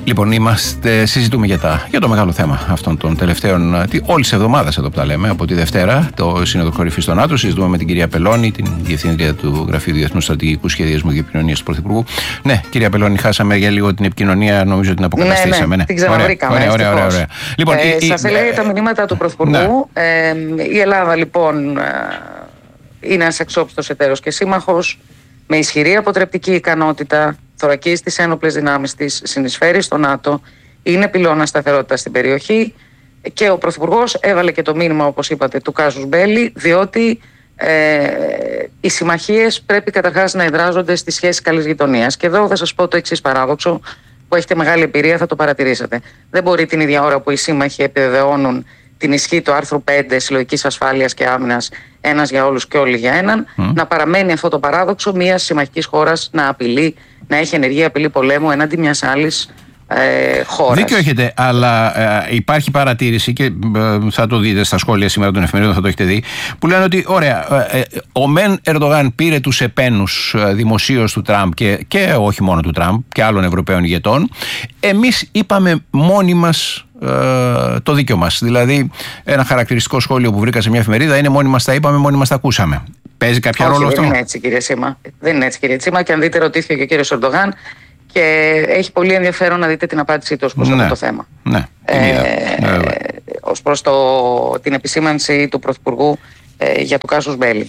Λοιπόν, συζητούμε για το μεγάλο θέμα αυτών των τελευταίων, όλη τη εβδομάδα εδώ που τα λέμε, από τη Δευτέρα, το Σύνοδο Κορυφής στο ΝΑΤΟ. Συζητούμε με την κυρία Πελώνη, την Διευθύντρια του Γραφείου Διεθνούς Στρατηγικού Σχεδιασμού και Επικοινωνίας του Πρωθυπουργού. Ναι, κυρία Πελώνη, χάσαμε για λίγο την επικοινωνία, νομίζω ότι την αποκαταστήσαμε. Ναι, την ξαναβρήκαμε. Ωραία. Λοιπόν, σας έλεγα τα μηνύματα του Πρωθυπουργού. Η Ελλάδα, λοιπόν, είναι ένας αξιόπιστος εταίρος και σύμμαχος, με ισχυρή αποτρεπτική ικανότητα, θωρακίζει τις ένοπλες δυνάμεις της, συνεισφέρει στο ΝΑΤΟ, είναι πυλώνα σταθερότητα στην περιοχή και ο Πρωθυπουργός έβαλε και το μήνυμα, όπως είπατε, του κάζους μπέλι, διότι οι συμμαχίες πρέπει καταρχάς να εδράζονται στις σχέσεις καλής γειτονίας. Και εδώ θα σας πω το εξής παράδοξο, που έχετε μεγάλη εμπειρία, θα το παρατηρήσατε. Δεν μπορεί την ίδια ώρα που οι σύμμαχοι επιβεβαιώνουν την ισχύ του άρθρου 5 συλλογικής ασφάλειας και άμυνας, ένας για όλους και όλοι για έναν, να παραμένει αυτό το παράδοξο μιας συμμαχικής χώρας να απειλεί, να έχει ενεργή απειλή πολέμου εναντί μιας άλλης χώρας. Δίκιο έχετε, αλλά υπάρχει παρατήρηση και θα το δείτε στα σχόλια σήμερα των εφημερίδων, θα το έχετε δει, που λένε ότι ωραία, ο μεν Ερντογάν πήρε τους επένους δημοσίως του Τραμπ και όχι μόνο του Τραμπ και άλλων Ευρωπαίων ηγετών. Εμείς είπαμε μόνοι μας το δίκιο μας. Δηλαδή, ένα χαρακτηριστικό σχόλιο που βρήκα σε μια εφημερίδα είναι μόνοι μας τα είπαμε, μόνοι μας τα ακούσαμε. Παίζει κάποιο ρόλο αυτό? Δεν είναι έτσι, κύριε Σίμα. Δεν είναι έτσι, κύριε Σίμα. Και αν δείτε, ρωτήθηκε και ο κύριος Ερντογάν και έχει πολύ ενδιαφέρον να δείτε την απάντησή του ως προς αυτό το θέμα. Ναι. Ως προς την επισήμανση του Πρωθυπουργού για το κάζους μπέλι.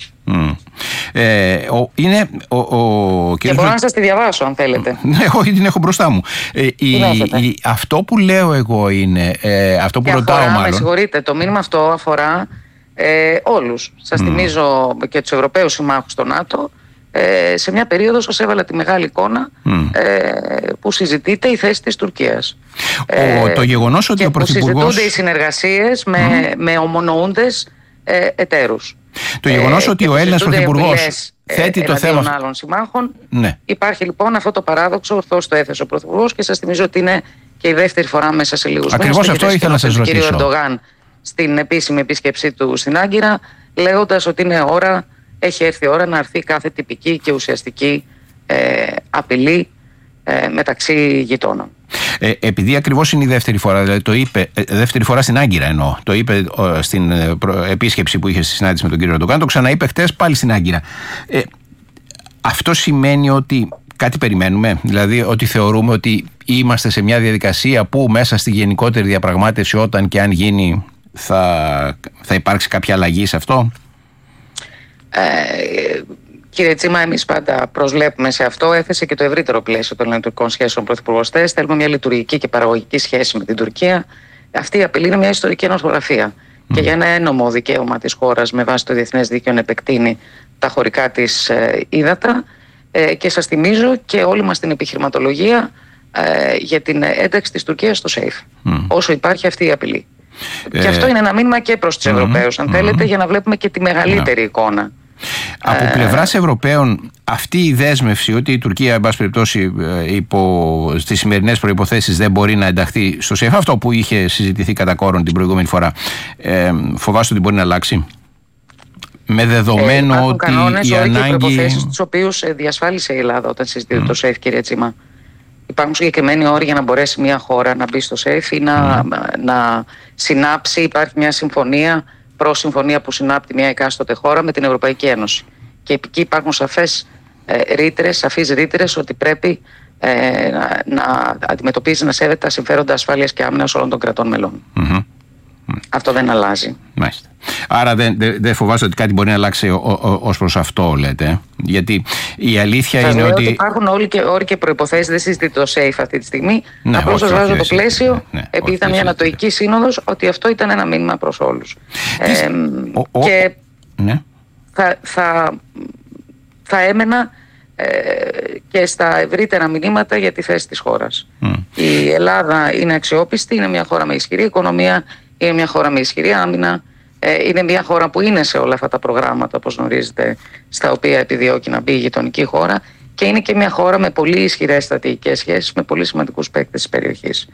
Και μπορώ να σας τη διαβάσω αν θέλετε. Ναι, εγώ την έχω μπροστά μου. Αυτό που λέω εγώ είναι, αυτό που ρωτάω μάλλον. Με συγχωρείτε, το μήνυμα αυτό αφορά όλους. Σας θυμίζω και τους Ευρωπαίους συμμάχους στο ΝΑΤΟ. Σε μια περίοδο σας έβαλα τη μεγάλη εικόνα που συζητείται η θέση της Τουρκίας. Το γεγονός ότι ο Πρωθυπουργός... που συζητούνται οι συνεργασίες με ομονοούντες εταίρους. Το γεγονός ότι ο Έλληνας Πρωθυπουργός θέτει το θέμα των άλλων συμμάχων. Ναι. Υπάρχει λοιπόν αυτό το παράδοξο, ορθώς το έθεσε ο Πρωθυπουργός και σας θυμίζω ότι είναι και η δεύτερη φορά μέσα σε λίγους μήνες. Ακριβώς αυτό ήθελα να σας ρωτήσω. Κύριο Ερντογάν στην επίσημη επίσκεψή του στην Άγκυρα, λέγοντας ότι είναι ώρα, έχει έρθει η ώρα να έρθει κάθε τυπική και ουσιαστική απειλή μεταξύ γειτόνων. Επειδή ακριβώς είναι η δεύτερη φορά, δηλαδή το είπε, δεύτερη φορά στην Άγκυρα εννοώ, το είπε στην επίσκεψη που είχε στη συνάντηση με τον κύριο Ερντογάν, το ξαναείπε χτες πάλι στην Άγκυρα. Αυτό σημαίνει ότι κάτι περιμένουμε, δηλαδή ότι θεωρούμε ότι είμαστε σε μια διαδικασία που μέσα στη γενικότερη διαπραγμάτευση, όταν και αν γίνει, θα υπάρξει κάποια αλλαγή σε αυτό? Κύριε Τσίμα, εμείς πάντα προσβλέπουμε σε αυτό. Έθεσε και το ευρύτερο πλαίσιο των ελληνικών σχέσεων Πρωθυπουργός χθες. Θέλουμε μια λειτουργική και παραγωγική σχέση με την Τουρκία. Αυτή η απειλή είναι μια ιστορική νοσογραφία. Και για ένα ένομο δικαίωμα της χώρας με βάση το διεθνές δίκαιο να επεκτείνει τα χωρικά της ύδατα. Και σας θυμίζω και όλη μας την επιχειρηματολογία για την ένταξη της Τουρκίας στο ΣΕΙΦ. Όσο υπάρχει αυτή η απειλή. Και αυτό είναι ένα μήνυμα και προς τους Ευρωπαίους, αν θέλετε, για να βλέπουμε και τη μεγαλύτερη εικόνα. Από πλευράς Ευρωπαίων, αυτή η δέσμευση ότι η Τουρκία, εν πάση περιπτώσει, στις σημερινές προϋποθέσεις δεν μπορεί να ενταχθεί στο ΣΕΦ, αυτό που είχε συζητηθεί κατά κόρον την προηγούμενη φορά, φοβάστε ότι μπορεί να αλλάξει? Με δεδομένο ότι κανόνες, η ανάγκη. Και προϋποθέσεις τους οποίους διασφάλισε η Ελλάδα όταν συζητείται το ΣΕΦ, κύριε Τσίμα. Υπάρχουν συγκεκριμένοι όροι για να μπορέσει μια χώρα να μπει στο ΣΕΦ ή να συνάψει. Υπάρχει μια συμφωνία, προσυμφωνία που συνάπτει μια εκάστοτε χώρα με την Ευρωπαϊκή Ένωση. Και εκεί υπάρχουν σαφείς ρήτρες ότι πρέπει να αντιμετωπίζει, να σέβεται τα συμφέροντα ασφάλειας και άμυνας όλων των κρατών μελών. Αυτό δεν αλλάζει. Μάλιστα. Άρα δεν φοβάστε ότι κάτι μπορεί να αλλάξει ως προς αυτό, λέτε? Γιατί η αλήθεια είναι ότι υπάρχουν όροι και προϋποθέσεις, δεν συζητείται το ΣΕΙΦ αυτή τη στιγμή. Απλώς σας βάζω το πλαίσιο, επειδή ήταν μια ανατοϊκή σύνοδος, ότι αυτό ήταν ένα μήνυμα προς όλους. Και θα έμενα και στα ευρύτερα μηνύματα για τη θέση της χώρας. Η Ελλάδα είναι αξιόπιστη, είναι μια χώρα με ισχυρή οικονομία, είναι μια χώρα με ισχυρή άμυνα, είναι μια χώρα που είναι σε όλα αυτά τα προγράμματα, όπως γνωρίζετε, στα οποία επιδιώκει να μπει η γειτονική χώρα, και είναι και μια χώρα με πολύ ισχυρές στρατηγικές σχέσεις με πολύ σημαντικούς παίκτες της περιοχής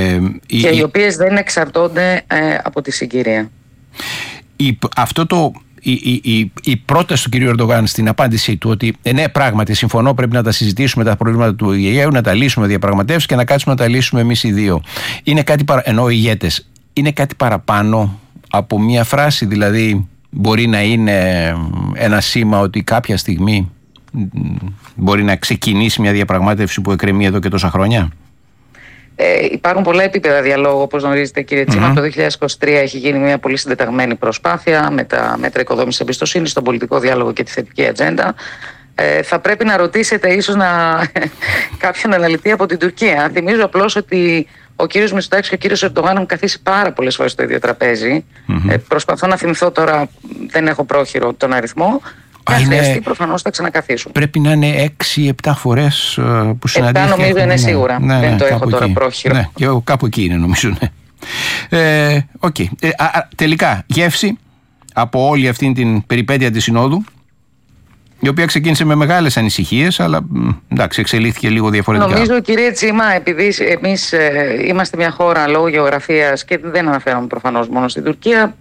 και οι οποίες δεν εξαρτώνται από τη συγκυρία. Αυτό το η πρόταση του κ. Ερντογάν στην απάντησή του ότι ναι, πράγματι συμφωνώ, πρέπει να τα συζητήσουμε τα προβλήματα του Αιγαίου, να τα λύσουμε διαπραγματεύσεις και να κάτσουμε να τα λύσουμε εμείς οι δύο. Είναι κάτι ενώ οι ηγέτες, είναι κάτι παραπάνω από μία φράση, δηλαδή μπορεί να είναι ένα σήμα ότι κάποια στιγμή μπορεί να ξεκινήσει μια διαπραγμάτευση που εκκρεμεί εδώ και τόσα χρόνια. Υπάρχουν πολλά επίπεδα διαλόγου, όπως γνωρίζετε, κύριε Τσίμα. Το 2023 έχει γίνει μια πολύ συντεταγμένη προσπάθεια με τα μέτρα οικοδόμησης εμπιστοσύνης, στον πολιτικό διάλογο και τη θετική ατζέντα. Θα πρέπει να ρωτήσετε ίσως κάποιον αναλυτή από την Τουρκία. Θυμίζω απλώς ότι ο κύριος Μητσοτάκης και ο κύριος Ερντογάν έχουν καθίσει πάρα πολλές φορές στο ίδιο τραπέζι. Προσπαθώ να θυμηθώ τώρα, δεν έχω πρόχειρο τον αριθμό. Αν χρειαστεί, προφανώς θα ξανακαθίσουν. Πρέπει να είναι 6-7 φορές που συναντήθηκαν. 7 νομίζω είναι σίγουρα. Δεν το έχω τώρα πρόχειρο. Ναι, και κάπου εκεί είναι νομίζω. Ναι. Τελικά, γεύση από όλη αυτή την περιπέτεια της Συνόδου, η οποία ξεκίνησε με μεγάλες ανησυχίες, αλλά εντάξει, εξελίχθηκε λίγο διαφορετικά. Νομίζω, κύριε Τσίμα, επειδή εμείς είμαστε μια χώρα λόγω γεωγραφίας και δεν αναφέρομαι προφανώς μόνο στην Τουρκία,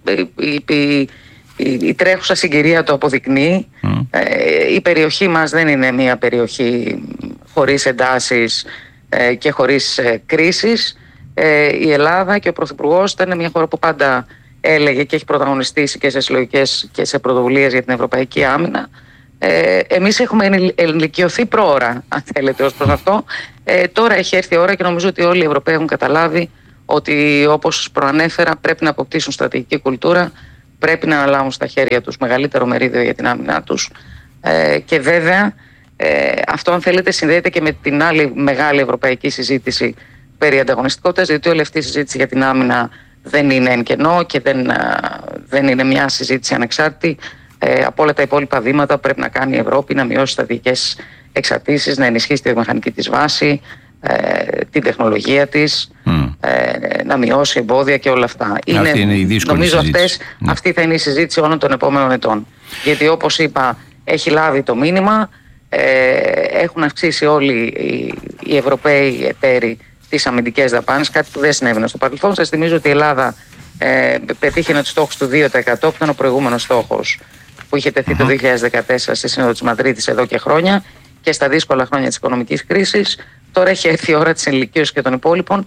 η τρέχουσα συγκυρία το αποδεικνύει. Η περιοχή μας δεν είναι μια περιοχή χωρίς εντάσεις και χωρίς κρίσεις. Η Ελλάδα και ο Πρωθυπουργός ήταν μια χώρα που πάντα έλεγε και έχει πρωταγωνιστήσει και σε συλλογικές και σε πρωτοβουλίες για την ευρωπαϊκή άμυνα. Εμείς έχουμε ενηλικιωθεί πρόωρα, αν θέλετε, ως προς αυτό. Τώρα έχει έρθει η ώρα και νομίζω ότι όλοι οι Ευρωπαίοι έχουν καταλάβει ότι, όπως προανέφερα, πρέπει να αποκτήσουν στρατηγική κουλτούρα, πρέπει να αναλάβουν στα χέρια τους μεγαλύτερο μερίδιο για την άμυνά τους. Και βέβαια αυτό, αν θέλετε, συνδέεται και με την άλλη μεγάλη ευρωπαϊκή συζήτηση περί ανταγωνιστικότητας, διότι όλη αυτή η συζήτηση για την άμυνα δεν είναι εν κενό και δεν είναι μια συζήτηση ανεξάρτητη από όλα τα υπόλοιπα βήματα που πρέπει να κάνει η Ευρώπη, να μειώσει στρατηγικές εξαρτήσεις, να ενισχύσει τη βιομηχανική της βάση, την τεχνολογία της, να μειώσει εμπόδια και όλα αυτά. Είναι η δύσκολη νομίζω συζήτηση. Αυτή θα είναι η συζήτηση όλων των επόμενων ετών. Γιατί, όπως είπα, έχει λάβει το μήνυμα, έχουν αυξήσει όλοι οι Ευρωπαίοι εταίροι τις αμυντικές δαπάνες, κάτι που δεν συνέβαινε στο παρελθόν. Σας θυμίζω ότι η Ελλάδα πετύχαινε τους στόχους του 2%, που ήταν ο προηγούμενος στόχος που είχε τεθεί το 2014 στη Σύνοδο της Μαδρίτης εδώ και χρόνια, και στα δύσκολα χρόνια της οικονομικής κρίσης. Τώρα έχει έρθει η ώρα της ενηλικίωσης και των υπόλοιπων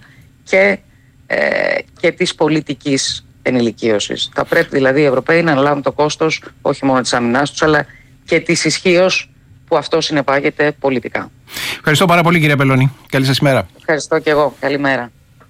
και της πολιτικής ενηλικίωσης. Θα πρέπει δηλαδή οι Ευρωπαίοι να αναλάβουν το κόστος όχι μόνο της άμυνάς τους, αλλά και της ισχύως που αυτό συνεπάγεται πολιτικά. Ευχαριστώ πάρα πολύ, κύριε Πελώνη. Καλή σας ημέρα. Ευχαριστώ και εγώ. Καλημέρα.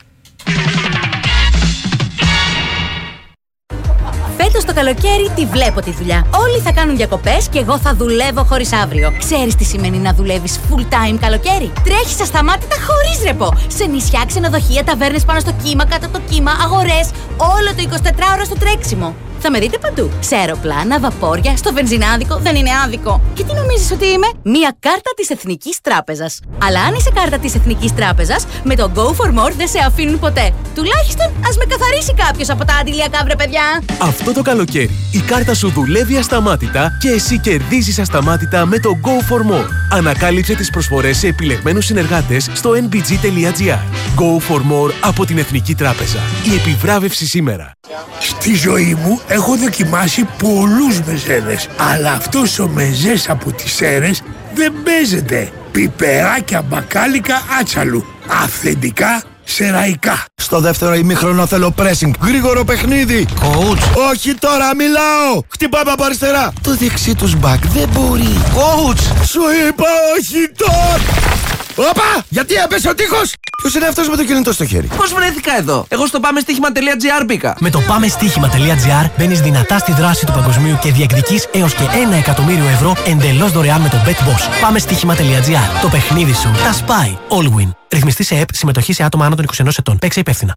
Φέτος το καλοκαίρι τη βλέπω τη δουλειά. Όλοι θα κάνουν διακοπές και εγώ θα δουλεύω χωρίς αύριο. Ξέρεις τι σημαίνει να δουλεύεις full time καλοκαίρι? Τρέχεις ασταμάτητα χωρίς ρεπό. Σε νησιά, ξενοδοχεία, ταβέρνες πάνω στο κύμα, κάτω από το κύμα, αγορές. Όλο το 24ωρο στο τρέξιμο. Θα με δείτε παντού. Σε αεροπλάνα, βαπόρια, στο βενζινάδικο. Δεν είναι άδικο. Και τι νομίζεις ότι είμαι? Μία κάρτα της Εθνικής Τράπεζας. Αλλά αν είσαι κάρτα της Εθνικής Τράπεζας, με το Go for More δεν σε αφήνουν ποτέ. Τουλάχιστον ας με καθαρίσει κάποιος από τα αντιλιακά, βρε παιδιά. Αυτό το καλοκαίρι η κάρτα σου δουλεύει ασταμάτητα και εσύ κερδίζεις ασταμάτητα με το Go for More. Ανακάλυψε τις προσφορές σε επιλεγμένους συνεργάτες στο nbg.gr. Go for More από την Εθνική Τράπεζα. Η επιβράβευση σήμερα. Στη ζωή μου έχω δοκιμάσει πολλούς μεζέδες, αλλά αυτός ο μεζές από τις Σέρρες δεν παίζεται. Πιπεράκια μπακάλικα άτσαλου. Αυθεντικά σεραϊκά. Στο δεύτερο ημίχρονο θέλω pressing. Γρήγορο παιχνίδι. Coach. Όχι τώρα, μιλάω. Χτυπάμε από αριστερά. Το δεξί τους μπακ δεν μπορεί. Coach. Σου είπα όχι τώρα. Όπα! Γιατί έπεσε ο τείχος! Ποιος είναι αυτός με το κινητό στο χέρι? Πώς βρέθηκα εδώ? Εγώ στο πάμεστίχημα.gr μπήκα. Με το πάμεστίχημα.gr μπαίνεις δυνατά στη δράση του παγκοσμίου και διεκδικείς έως και 1 εκατομμύριο ευρώ εντελώς δωρεάν με το BetBoss. Πάμεστίχημα.gr. Το παιχνίδι σου τα σπάει. All win. Ρυθμιστή σε ΕΠ, συμμετοχή σε άτομα άνω των 21 ετών. Παίξε υπεύθυνα.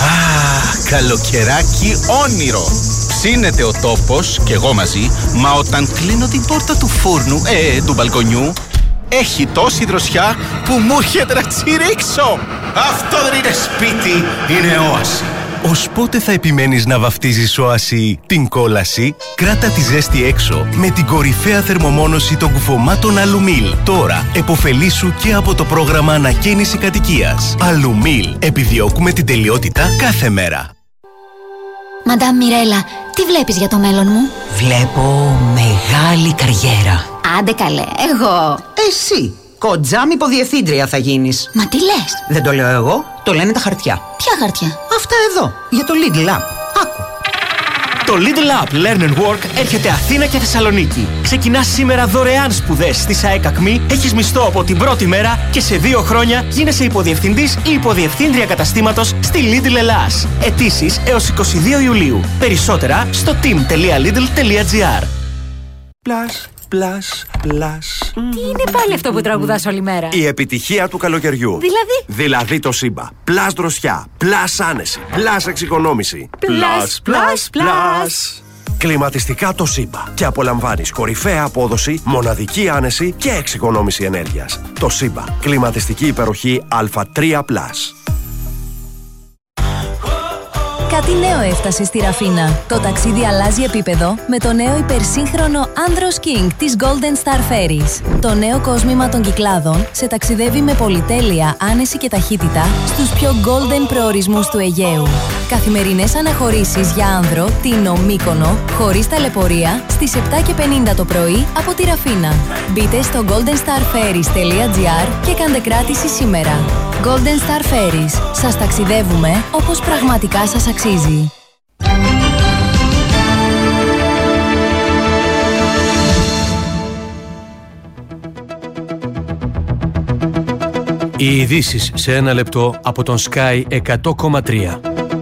Καλοκαιράκι όνειρο. Ψήνεται ο τόπος και εγώ μαζί, μα όταν κλείνω την πόρτα του φούρνου, του μπαλκονιού, έχει τόση δροσιά που μου έρχεται να τσιρίξω. Αυτό δεν είναι σπίτι, είναι όαση. Ως πότε θα επιμένεις να βαφτίζεις όαση την κόλαση? Κράτα τη ζέστη έξω με την κορυφαία θερμομόνωση των κουφωμάτων Αλουμίλ. Τώρα εποφελήσου και από το πρόγραμμα ανακαίνιση κατοικίας. Αλουμίλ. Επιδιώκουμε την τελειότητα κάθε μέρα. Μαντάμ Μιρέλα, τι βλέπεις για το μέλλον μου? Βλέπω μεγάλη καριέρα. Άντε καλέ, εγώ. Εσύ, κοντζάμ υποδιευθύντρια θα γίνεις. Μα τι λες? Δεν το λέω εγώ, το λένε τα χαρτιά. Ποια χαρτιά? Αυτά εδώ, για το Lidl App. Άκου. Το Lidl App Learn and Work έρχεται Αθήνα και Θεσσαλονίκη. Ξεκινάς σήμερα δωρεάν σπουδές στη ΣΑΕΚ ΑΚΜΗ, έχεις μισθό από την πρώτη μέρα και σε 2 χρόνια γίνεσαι υποδιευθυντής ή υποδιευθύντρια καταστήματος στη Lidl Ελλάς. Αιτήσεις έως 22 Ιουλίου. Περισσότερα στο team.lidl.gr. Τι είναι πάλι αυτό που τραγουδάς όλη μέρα? Η επιτυχία του καλοκαιριού. Δηλαδή το Σύμπα. Πλάς δροσιά, πλάς άνεση, πλάς εξοικονόμηση. Πλάς. Κλιματιστικά το Σύμπα. Και απολαμβάνεις κορυφαία απόδοση, μοναδική άνεση και εξοικονόμηση ενέργειας. Το Σύμπα. Κλιματιστική υπεροχή Α3+. Κάτι νέο έφτασε στη Ραφίνα. Το ταξίδι αλλάζει επίπεδο με το νέο υπερσύγχρονο Andros King της Golden Star Ferries. Το νέο κόσμημα των Κυκλάδων σε ταξιδεύει με πολυτέλεια, άνεση και ταχύτητα στους πιο golden προορισμούς του Αιγαίου. Καθημερινές αναχωρήσεις για άνδρο, Τίνο, Μύκονο, χωρίς ταλαιπωρία, στις 7:50 το πρωί από τη Ραφίνα. Μπείτε στο goldenstarferries.gr και κάντε κράτηση σήμερα. Golden Star Ferries. Σας ταξιδεύουμε όπως πραγματικά σας αξίζει. Οι ειδήσεις σε 1 λεπτό από τον Sky 100,3.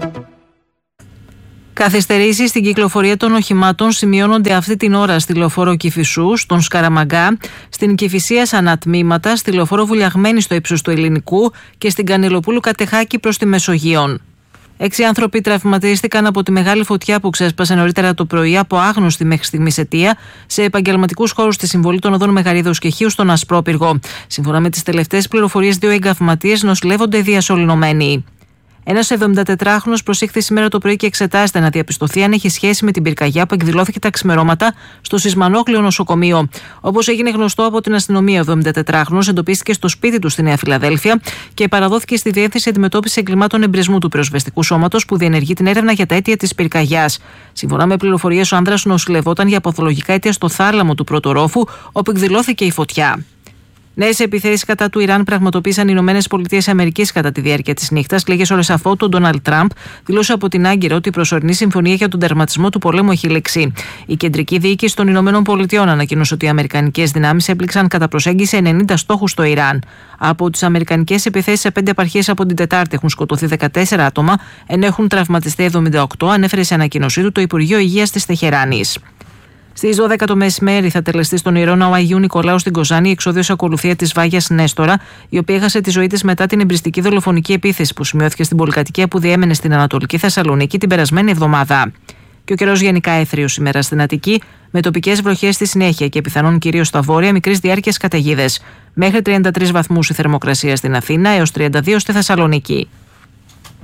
Καθυστερήσεις στην κυκλοφορία των οχημάτων σημειώνονται αυτή την ώρα στη λεωφόρο Κηφισού, στον Σκαραμαγκά, στην Κηφισίας ανατμήματα, στη λεωφόρο Βουλιαγμένη στο ύψος του Ελληνικού και στην Κανελοπούλου Κατεχάκη προς τη Μεσογείον. 6 άνθρωποι τραυματίστηκαν από τη μεγάλη φωτιά που ξέσπασε νωρίτερα το πρωί από άγνωστη μέχρι στιγμής αιτία σε επαγγελματικούς χώρους στη συμβολή των οδών Μεγαρίδος και Χίου στον Ασπρόπυργο. Σύμφωνα με τις τελευταίες πληροφορίες, 2 εγκαυματίες νοσηλεύονται διασωληνωμένοι. Ένας 74χρονος προσήχθη σήμερα το πρωί και εξετάζεται να διαπιστωθεί αν έχει σχέση με την πυρκαγιά που εκδηλώθηκε τα ξημερώματα στο Σισμανόκλειο νοσοκομείο. Όπως έγινε γνωστό από την αστυνομία, ο 74χρονος εντοπίστηκε στο σπίτι του στη Νέα Φιλαδέλφια και παραδόθηκε στη Διεύθυνση Αντιμετώπισης Εγκλημάτων Εμπρισμού του Πυροσβεστικού Σώματος που διενεργεί την έρευνα για τα αίτια της πυρκαγιάς. Σύμφωνα με πληροφορίες, ο άνδρας νοσηλευόταν για παθολογικά αίτια στο θάλαμο του Πρωτορόφου, όπου εκδηλώθηκε η φωτιά. Νέες επιθέσεις κατά του Ιράν πραγματοποίησαν οι ΗΠΑ κατά τη διάρκεια της νύχτας. Λίγες ώρες αφού ο Ντόναλντ Τραμπ δήλωσε από την Άγκυρα ότι η προσωρινή συμφωνία για τον τερματισμό του πολέμου έχει λήξει. Η κεντρική διοίκηση των ΗΠΑ ανακοίνωσε ότι οι αμερικανικές δυνάμεις έπληξαν κατά προσέγγιση 90 στόχους στο Ιράν. Από τις αμερικανικές επιθέσεις σε 5 επαρχίες από την Τετάρτη έχουν σκοτωθεί 14 άτομα, ενώ έχουν τραυματιστεί 78, ανέφερε σε ανακοίνωσή του το Υπουργείο Υγείας της Τεχεράνης. Στις 12 το μεσημέρι θα τελεστεί στον ιερό ναό Αγίου Νικολάου στην Κοζάνη η εξόδιος ακολουθία της Βάγιας Νέστορα, η οποία έχασε τη ζωή της μετά την εμπριστική δολοφονική επίθεση που σημειώθηκε στην πολυκατοικία που διέμενε στην Ανατολική Θεσσαλονίκη την περασμένη εβδομάδα. Και ο καιρός γενικά έθριος σήμερα στην Αττική, με τοπικές βροχές στη συνέχεια και πιθανόν κυρίως στα βόρεια μικρής διάρκειας καταιγίδες. Μέχρι 33 βαθμούς η θερμοκρασία στην Αθήνα έως 32 στη Θεσσαλονίκη.